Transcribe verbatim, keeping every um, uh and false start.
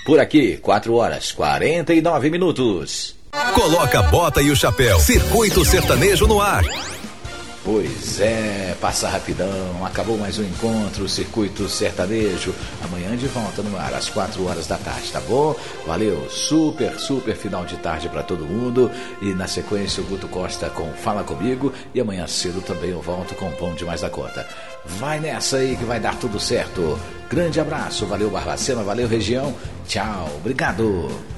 Por aqui, quatro horas, quarenta e nove minutos. Coloca a bota e o chapéu. Circuito Sertanejo no ar. Pois é, passa rapidão, acabou mais um encontro, Circuito Sertanejo, amanhã de volta no ar, às quatro horas da tarde, tá bom? Valeu, super, super final de tarde pra todo mundo, e na sequência o Guto Costa com Fala Comigo, e amanhã cedo também eu volto com Pão Demais da Conta. Vai nessa aí que vai dar tudo certo. Grande abraço, valeu Barbacena, valeu região, tchau, obrigado.